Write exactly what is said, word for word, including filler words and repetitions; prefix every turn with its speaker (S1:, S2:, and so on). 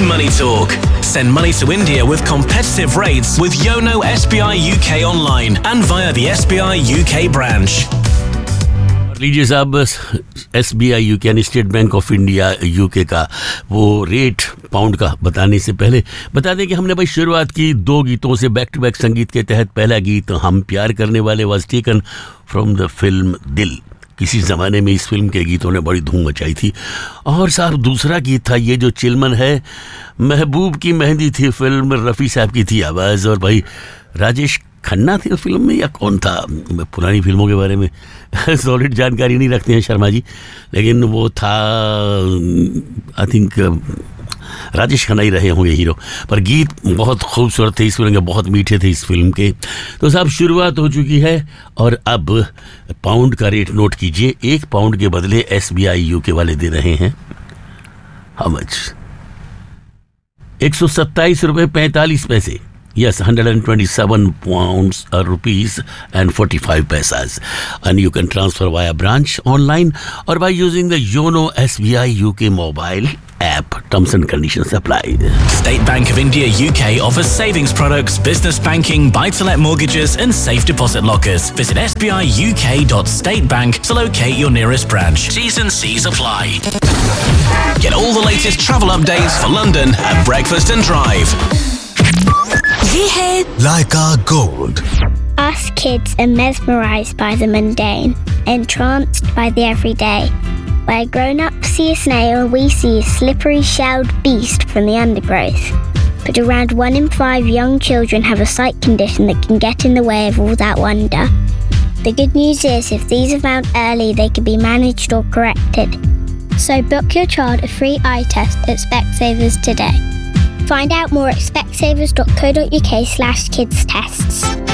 S1: Money Talk. Send money to India with competitive rates with Yono S B I U K online and via the S B I U K branch.
S2: लीजिए साहब, S B I UK यानी state bank of India UK का वो rate pound का बताने से पहले बता दें कि हमने भाई शुरुआत की दो गीतों से बैक टू बैक संगीत के तहत। पहला गीत हम प्यार करने वाले was taken from the film दिल। किसी ज़माने में इस फिल्म के गीतों ने बड़ी धूम मचाई थी। और साहब दूसरा गीत था ये जो चिलमन है, महबूब की मेहंदी थी फिल्म, रफ़ी साहब की थी आवाज़ और भाई राजेश खन्ना थे उस फिल्म में या कौन था। पुरानी फिल्मों के बारे में सॉलिड जानकारी नहीं रखते हैं शर्मा जी, लेकिन वो था आई थिंक राजेश खन्ना ही रहे होंगे हीरो। पर गीत बहुत खूबसूरत थे इस फिल्म के, बहुत मीठे थे इस फिल्म के। तो साहब शुरुआत हो चुकी है और अब पाउंड का रेट नोट कीजिए। एक पाउंड के बदले एस बी आई यूके वाले दे रहे हैं हाउ मच, एक सौ सत्ताईस रुपये पैंतालीस पैसे। Yes, one hundred twenty-seven pounds, uh, rupees and forty-five paisas. And you can transfer via branch online or by using the Yono S B I U K mobile app. Terms and conditions apply.
S1: State Bank of India U K offers savings products, business banking, buy-to-let mortgages and safe deposit lockers. Visit s b i u k dot state bank to locate your nearest branch. T's and C's apply. Get all the latest travel updates for London at Breakfast and Drive.
S3: ये है
S4: Leica Gold.
S5: Us kids are mesmerized by the mundane, entranced by the everyday. Where grown-ups see a snail, we see a slippery shelled beast from the undergrowth. But around one in five young children have a sight condition that can get in the way of all that wonder. The good news is, if these are found early, they can be managed or corrected. So book your child a free eye test at Specsavers today. Find out more at specsavers dot co dot uk slash kids tests.